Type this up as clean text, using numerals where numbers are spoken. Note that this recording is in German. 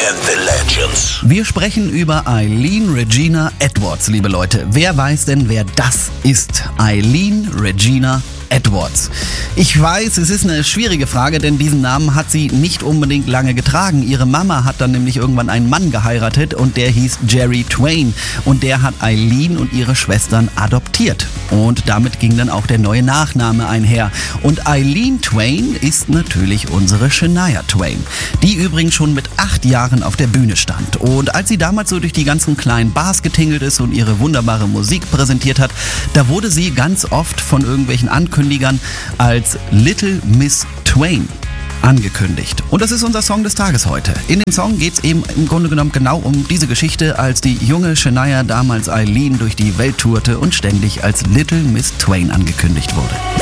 and the Legends. Wir sprechen über Eileen Regina Edwards, liebe Leute. Wer weiß denn, wer das ist? Eileen Regina Edwards. Ich weiß, es ist eine schwierige Frage, denn diesen Namen hat sie nicht unbedingt lange getragen. Ihre Mama hat dann nämlich irgendwann einen Mann geheiratet und der hieß Jerry Twain. Und der hat Eileen und ihre Schwestern adoptiert. Und damit ging dann auch der neue Nachname einher. Und Eileen Twain ist natürlich unsere Shania Twain, die übrigens schon mit 8 Jahren auf der Bühne stand. Und als sie damals so durch die ganzen kleinen Bars getingelt ist und ihre wunderbare Musik präsentiert hat, da wurde sie ganz oft von irgendwelchen Ankündigern als Little Miss Twain angekündigt. Und das ist unser Song des Tages heute. In dem Song geht es eben im Grunde genommen genau um diese Geschichte, als die junge Shania damals Eileen durch die Welt tourte und ständig als Little Miss Twain angekündigt wurde.